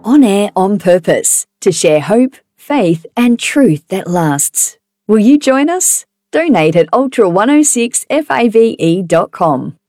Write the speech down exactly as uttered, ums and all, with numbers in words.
On air on purpose, to share hope, faith, and truth that lasts. Will you join us? Donate at ultra one oh six fave dot com.